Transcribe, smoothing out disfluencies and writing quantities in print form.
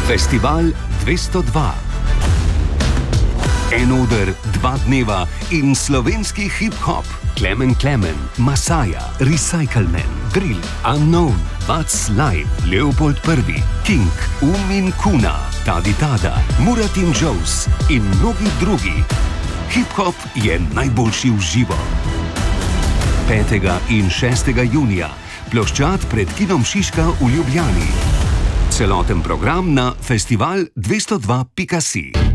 Festival 202. En oder, 2 dneva in slovenski hip-hop. Klemen, Masaja, Recycleman, Drill, Unknown, Vats Live, Leopold I, King, Umin Kuna, Tadi Tada, Muratin Joes in mnogi drugi. Hip-hop je najboljši v živo. 5. in 6. junija, ploščad pred kinom Šiška v Ljubljani. Celoten program na festival202.si.